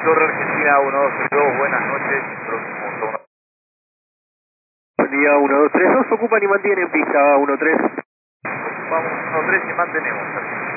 Torre Argentina 1232, buenas noches. Próximo turno. Buen día, 1232, ocupan y mantienen pista 13. Ocupamos 13 y mantenemos.